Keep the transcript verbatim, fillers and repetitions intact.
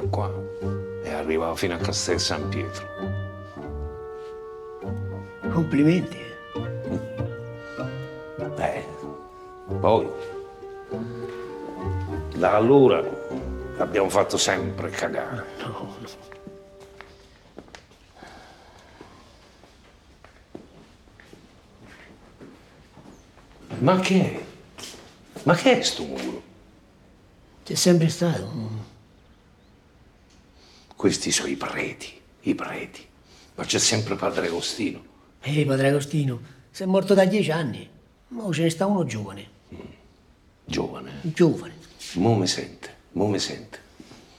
qua e arrivava fino a Castel San Pietro. Complimenti. Eh, poi, da allora abbiamo fatto sempre cagare. No, no. Ma che è? Ma che è sto muro? C'è sempre stato. Questi sono i preti, i preti. Ma c'è sempre padre Agostino. Ehi, padre Agostino, sei morto da dieci anni. Ma ce ne sta uno giovane. Giovane. Giovane. Mo mi sente, mo mi sente.